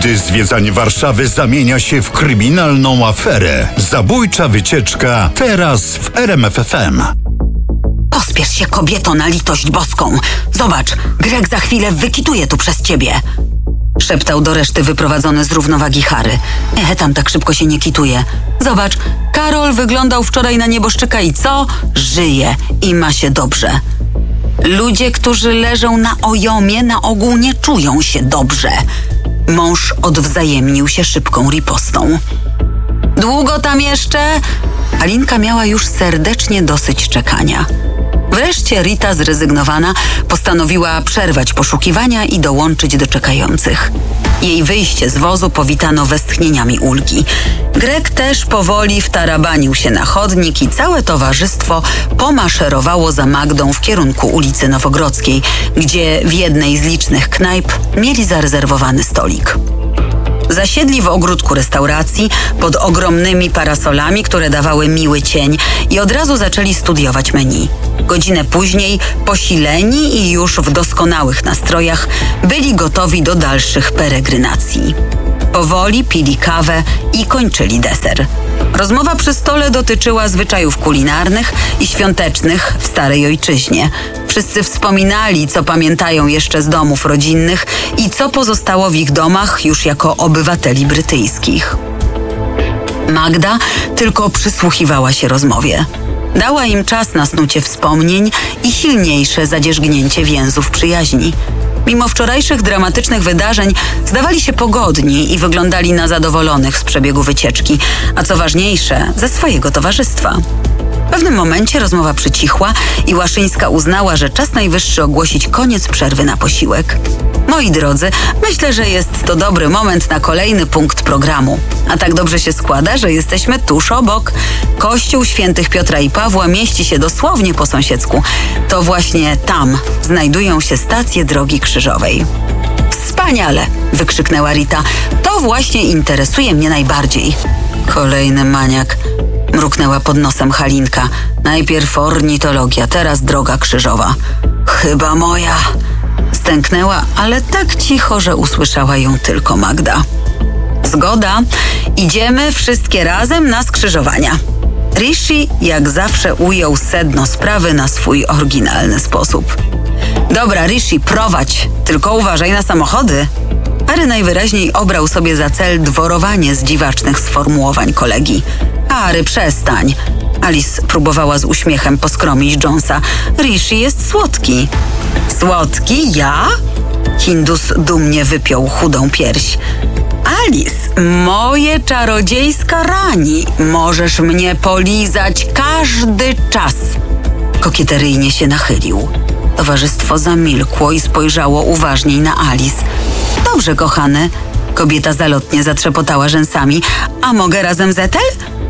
gdy zwiedzanie Warszawy zamienia się w kryminalną aferę. Zabójcza wycieczka teraz w RMF FM. Pospiesz się, kobieto, na litość boską. Zobacz, Greg za chwilę wykituje tu przez ciebie. Szeptał do reszty wyprowadzony z równowagi Harry. Tam tak szybko się nie kituje. Zobacz, Karol wyglądał wczoraj na nieboszczyka i co? Żyje i ma się dobrze. Ludzie, którzy leżą na ojomie, na ogół nie czują się dobrze. Mąż odwzajemnił się szybką ripostą. Długo tam jeszcze? Alinka miała już serdecznie dosyć czekania. Wreszcie Rita, zrezygnowana, postanowiła przerwać poszukiwania i dołączyć do czekających. Jej wyjście z wozu powitano westchnieniami ulgi. Greg też powoli wtarabanił się na chodnik i całe towarzystwo pomaszerowało za Magdą w kierunku ulicy Nowogrodzkiej, gdzie w jednej z licznych knajp mieli zarezerwowany stolik. Zasiedli w ogródku restauracji pod ogromnymi parasolami, które dawały miły cień, i od razu zaczęli studiować menu. Godzinę później, posileni i już w doskonałych nastrojach, byli gotowi do dalszych peregrynacji. Powoli pili kawę i kończyli deser. Rozmowa przy stole dotyczyła zwyczajów kulinarnych i świątecznych w starej ojczyźnie. Wszyscy wspominali, co pamiętają jeszcze z domów rodzinnych i co pozostało w ich domach już jako obywateli brytyjskich. Magda tylko przysłuchiwała się rozmowie. Dała im czas na snucie wspomnień i silniejsze zadzierzgnięcie więzów przyjaźni. Mimo wczorajszych dramatycznych wydarzeń zdawali się pogodni i wyglądali na zadowolonych z przebiegu wycieczki, a co ważniejsze, ze swojego towarzystwa. W pewnym momencie rozmowa przycichła i Łaszyńska uznała, że czas najwyższy ogłosić koniec przerwy na posiłek. Moi drodzy, myślę, że jest to dobry moment na kolejny punkt programu. A tak dobrze się składa, że jesteśmy tuż obok. Kościół Świętych Piotra i Pawła mieści się dosłownie po sąsiedzku. To właśnie tam znajdują się stacje drogi krzyżowej. Wspaniale! Wykrzyknęła Rita. To właśnie interesuje mnie najbardziej. Kolejny maniak. Mruknęła pod nosem Halinka. Najpierw ornitologia, teraz droga krzyżowa. Chyba moja. Stęknęła, ale tak cicho, że usłyszała ją tylko Magda. Zgoda, idziemy wszystkie razem na skrzyżowania. Rishi jak zawsze ujął sedno sprawy na swój oryginalny sposób. Dobra, Rishi, prowadź, tylko uważaj na samochody. Harry najwyraźniej obrał sobie za cel dworowanie z dziwacznych sformułowań kolegi. Harry, przestań. Alice próbowała z uśmiechem poskromić Jonesa. Rishi jest słodki. Słodki? Ja? Hindus dumnie wypiął chudą pierś. Alice, moje czarodziejska rani. Możesz mnie polizać każdy czas. Kokieteryjnie się nachylił. Towarzystwo zamilkło i spojrzało uważniej na Alice. Dobrze, kochany. Kobieta zalotnie zatrzepotała rzęsami. A mogę razem z Ethel?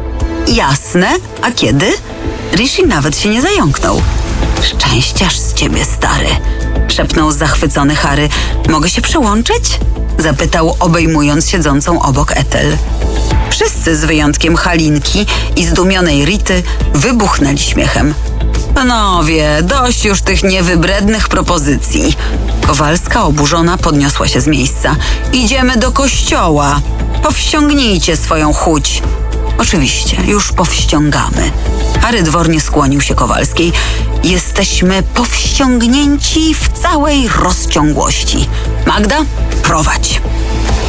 Jasne. A kiedy? Rishi nawet się nie zająknął. Szczęściarz z ciebie, stary. Szepnął zachwycony Harry. Mogę się przyłączyć? Zapytał, obejmując siedzącą obok Ethel. Wszyscy z wyjątkiem Halinki i zdumionej Rity wybuchnęli śmiechem. Panowie, dość już tych niewybrednych propozycji. Kowalska, oburzona, podniosła się z miejsca. Idziemy do kościoła. Powściągnijcie swoją chuć. Oczywiście, już powściągamy. Harry dwornie skłonił się Kowalskiej. Jesteśmy powściągnięci w całej rozciągłości. Magda, prowadź.